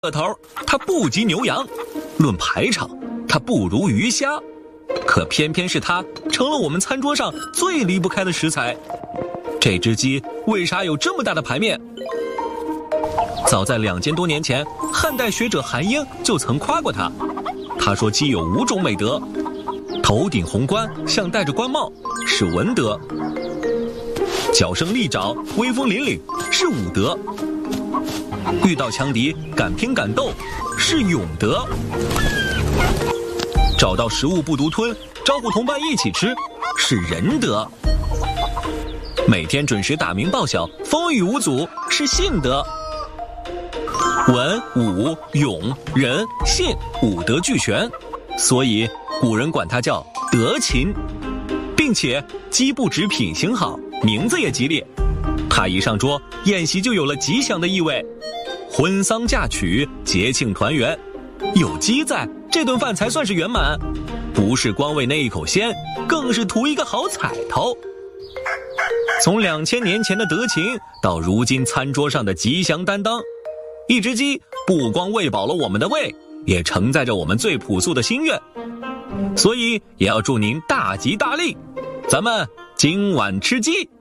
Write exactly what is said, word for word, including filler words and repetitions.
个头，它不及牛羊；论排场，它不如鱼虾。可偏偏是它成了我们餐桌上最离不开的食材。这只鸡为啥有这么大的排面？早在两千多年前，汉代学者韩英就曾夸过它。他说鸡有五种美德：头顶红冠，像戴着官帽，是文德；角声利爪，威风凛凛，是武德；遇到强敌，敢拼敢斗，是勇德；找到食物不独吞，招呼同伴一起吃，是仁德；每天准时打鸣报晓，风雨无阻，是信德。文武勇仁信五德俱全，所以古人管它叫德禽。并且鸡不止品行好，名字也吉利。它一上桌，宴席就有了吉祥的意味。婚丧嫁娶，节庆团圆，有鸡在，这顿饭才算是圆满。不是光为那一口鲜，更是图一个好彩头。从两千年前的德禽，到如今餐桌上的吉祥担当，一只鸡不光喂饱了我们的胃，也承载着我们最朴素的心愿。所以也要祝您大吉大利，咱们今晚吃鸡。